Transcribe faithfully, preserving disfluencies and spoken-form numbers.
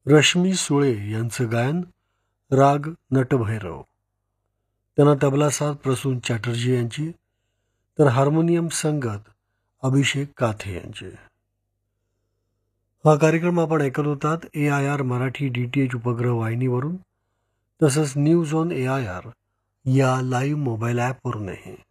रश्मी सुळे यांचं गायन, राग नटभैरव. त्यांना तबला साथ प्रसून चॅटर्जी यांची, तर हार्मोनियम संगत अभिषेक काथे यांचे. हा कार्यक्रम आपण ऐकत होतात ए I R Marathi D T H उपग्रह वाहिनीवरून, तसंच news on A I R या लाईव्ह मोबाईल ॲपवरूनही.